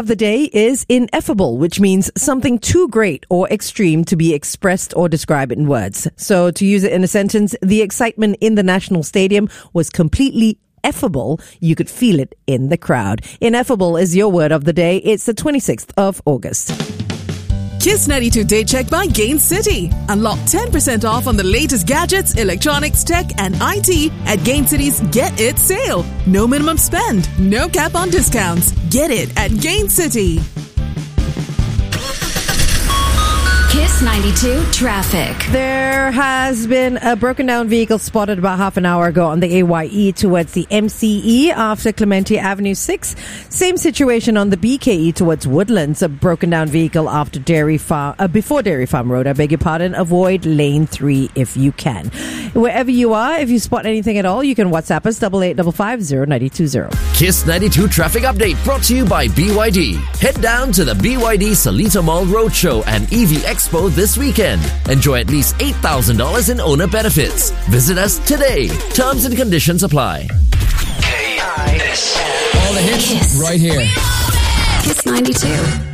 Of the day is ineffable, which means something too great or extreme to be expressed or described in words. So to use it in a sentence, the excitement in the National Stadium was completely effable. You could feel it in the crowd. Ineffable is your word of the day. It's the 26th of August. Kiss 92 Day Check by Gain City. Unlock 10% off on the latest gadgets, electronics, tech, and IT at Gain City's Get It sale. No minimum spend, no cap on discounts. Get it at Gain City. Kiss 92 traffic. There has been a broken down vehicle spotted about half an hour ago on the AYE towards the MCE after Clementi Avenue 6. Same situation on the BKE towards Woodlands. A broken down vehicle after before Dairy Farm Road. I beg your pardon. Avoid lane 3 if you can. Wherever you are, if you spot anything at all, you can WhatsApp us 8855-0920. Kiss 92 traffic update brought to you by BYD. Head down to the BYD Seletar Mall Roadshow and EV Expo this weekend. Enjoy at least $8,000 in owner benefits. Visit us today. Terms and conditions apply. All the hits right here. Kiss 92.